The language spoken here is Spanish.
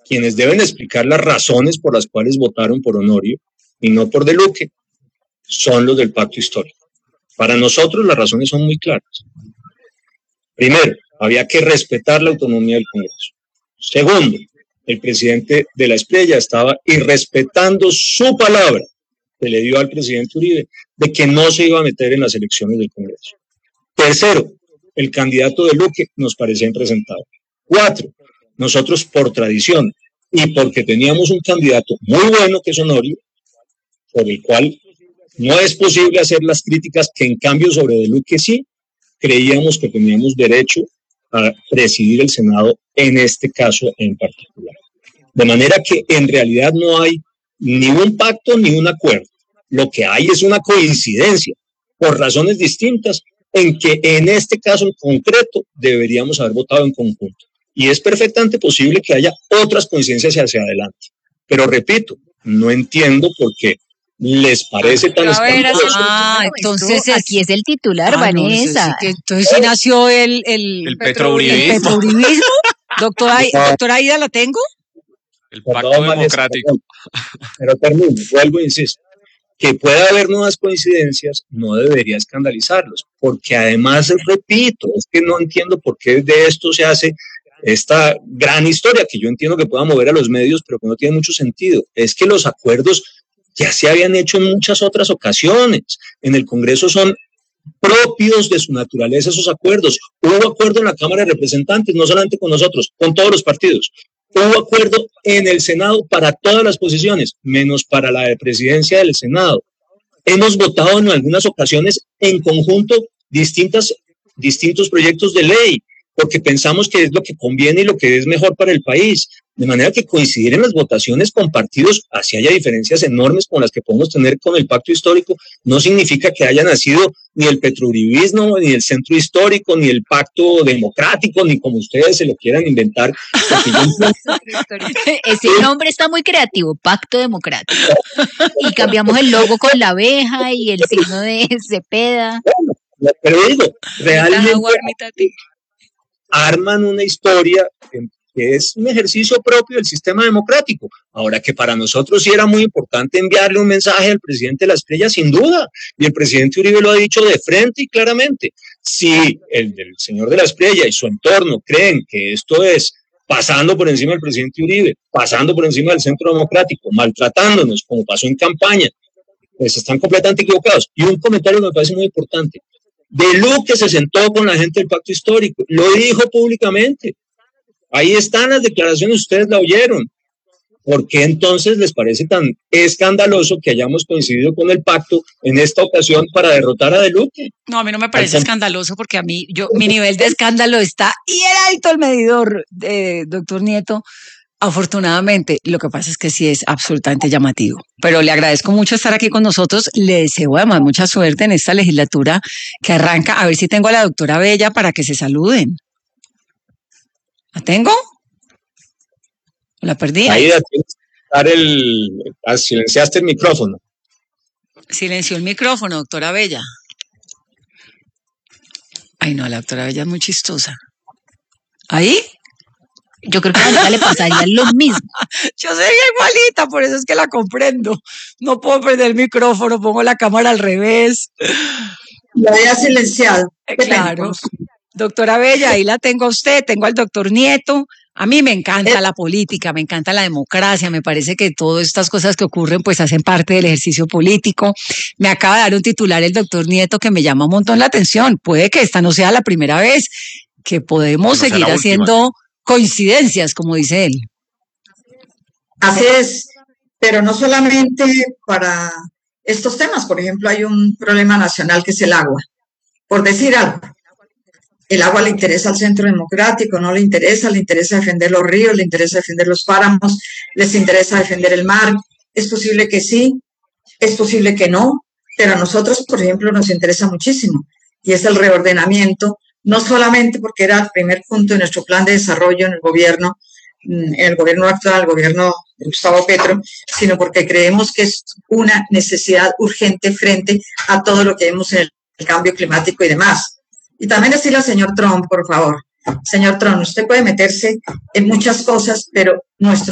quienes deben explicar las razones por las cuales votaron por Honorio y no por De Luque son los del pacto histórico. Para nosotros las razones son muy claras. Primero, había que respetar la autonomía del Congreso. Segundo, el presidente de la Espriella estaba irrespetando su palabra que le dio al presidente Uribe de que no se iba a meter en las elecciones del Congreso. Tercero, el candidato de Luque nos parecía impresentable. 4, nosotros por tradición y porque teníamos un candidato muy bueno que es Honorio, por el cual no es posible hacer las críticas que en cambio sobre De Luque sí, creíamos que teníamos derecho a presidir el Senado en este caso en particular. De manera que en realidad no hay ni un pacto ni un acuerdo. Lo que hay es una coincidencia, por razones distintas, en que en este caso en concreto deberíamos haber votado en conjunto. Y es perfectamente posible que haya otras coincidencias hacia adelante. Pero repito, no entiendo por qué les parece tan escandaloso. Entonces aquí es el titular, Vanessa. No, entonces sí nació el petrouribismo. Doctora Aida, ¿la tengo? El pacto democrático. Pero termino, vuelvo e insisto. Que pueda haber nuevas coincidencias no debería escandalizarlos, porque además, repito, es que no entiendo por qué de esto se hace esta gran historia, que yo entiendo que pueda mover a los medios, pero que no tiene mucho sentido. Es que los acuerdos ya se habían hecho en muchas otras ocasiones. En el Congreso son propios de su naturaleza esos acuerdos. Hubo acuerdo en la Cámara de Representantes, no solamente con nosotros, con todos los partidos. Hubo acuerdo en el Senado para todas las posiciones, menos para la de presidencia del Senado. Hemos votado en algunas ocasiones en conjunto distintos proyectos de ley, porque pensamos que es lo que conviene y lo que es mejor para el país. De manera que coincidir en las votaciones con partidos, así haya diferencias enormes con las que podemos tener con el pacto histórico, no significa que haya nacido ni el petrouribismo, ni el centro histórico, ni el pacto democrático, ni como ustedes se lo quieran inventar. Ese nombre está muy creativo, pacto democrático. Y cambiamos el logo con la abeja y el signo de Cepeda. Bueno, pero digo, realmente arman una historia que es un ejercicio propio del sistema democrático. Ahora, que para nosotros sí era muy importante enviarle un mensaje al presidente de la Espriella, sin duda, y el presidente Uribe lo ha dicho de frente y claramente. Si el señor de la Espriella y su entorno creen que esto es pasando por encima del presidente Uribe, pasando por encima del centro democrático, maltratándonos, como pasó en campaña, pues están completamente equivocados. Y un comentario que me parece muy importante. De Luque se sentó con la gente del pacto histórico, lo dijo públicamente. Ahí están las declaraciones, ustedes la oyeron. ¿Por qué entonces les parece tan escandaloso que hayamos coincidido con el pacto en esta ocasión para derrotar a De Luque? No, a mí no me parece escandaloso porque mi nivel de escándalo está y era alto el medidor, doctor Nieto. Afortunadamente, lo que pasa es que sí es absolutamente llamativo. Pero le agradezco mucho estar aquí con nosotros. Le deseo además mucha suerte en esta legislatura que arranca. A ver si tengo a la doctora Bella para que se saluden. ¿La tengo? ¿La perdí? Ahí silenciaste el micrófono. Silenció el micrófono, doctora Bella. Ay, no, la doctora Bella es muy chistosa. ¿Ahí? Yo creo que a Vanessa le pasaría lo mismo. Yo sería igualita, por eso es que la comprendo. No puedo perder el micrófono, pongo la cámara al revés. Lo había silenciado. Claro. Doctora Bella, ahí la tengo a usted, tengo al doctor Nieto. A mí me encanta la política, me encanta la democracia, me parece que todas estas cosas que ocurren pues hacen parte del ejercicio político. Me acaba de dar un titular el doctor Nieto que me llama un montón la atención. Puede que esta no sea la primera vez que podemos seguir haciendo coincidencias, como dice él. Así es, pero no solamente para estos temas. Por ejemplo, hay un problema nacional que es el agua. Por decir algo, el agua le interesa al centro democrático, no le interesa defender los ríos, le interesa defender los páramos, les interesa defender el mar. Es posible que sí, es posible que no, pero a nosotros, por ejemplo, nos interesa muchísimo, y es el reordenamiento, no solamente porque era el primer punto de nuestro plan de desarrollo en el gobierno actual, el gobierno de Gustavo Petro, sino porque creemos que es una necesidad urgente frente a todo lo que vemos en el cambio climático y demás. Y también decirle al señor Trump, por favor, señor Trump, usted puede meterse en muchas cosas, pero nuestro